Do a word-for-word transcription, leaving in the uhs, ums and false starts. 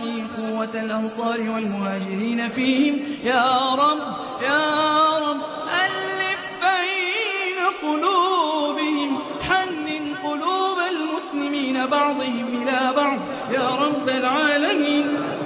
عليهم قوة الأنصار والمهاجرين فيهم يا رب يا رب ألف بين قلوبهم حنن قلوب المسلمين بعضهم إلى بعض يا رب العالمين.